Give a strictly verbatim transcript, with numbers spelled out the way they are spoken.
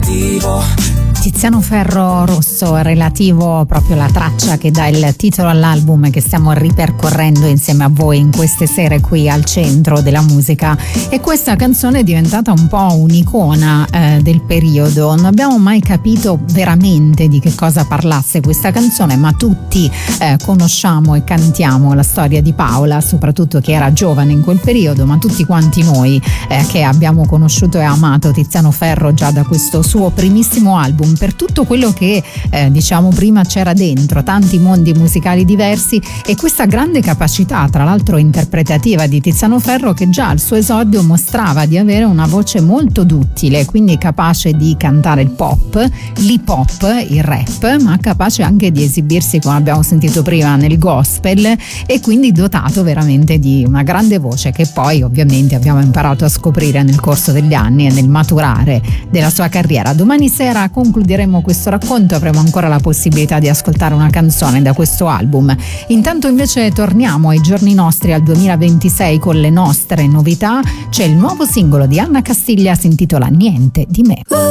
relativo. Tiziano Ferro Rosso, relativo proprio alla traccia che dà il titolo all'album che stiamo ripercorrendo insieme a voi in queste sere qui al centro della musica, e questa canzone è diventata un po' un'icona eh, del periodo. Non abbiamo mai capito veramente di che cosa parlasse questa canzone, ma tutti eh, conosciamo e cantiamo la storia di Paola, soprattutto che era giovane in quel periodo, ma tutti quanti noi eh, che abbiamo conosciuto e amato Tiziano Ferro già da questo suo primissimo album, per tutto quello che eh, diciamo prima c'era dentro, tanti mondi musicali diversi e questa grande capacità tra l'altro interpretativa di Tiziano Ferro, che già al suo esordio mostrava di avere una voce molto duttile, quindi capace di cantare il pop, l'hip hop, il rap, ma capace anche di esibirsi, come abbiamo sentito prima, nel gospel, e quindi dotato veramente di una grande voce che poi ovviamente abbiamo imparato a scoprire nel corso degli anni e nel maturare della sua carriera. Domani sera concluderemo questo racconto, avremo ancora la possibilità di ascoltare una canzone da questo album. Intanto invece torniamo ai giorni nostri, al duemilaventisei, con le nostre novità. C'è il nuovo singolo di Anna Castiglia, si intitola Niente di me.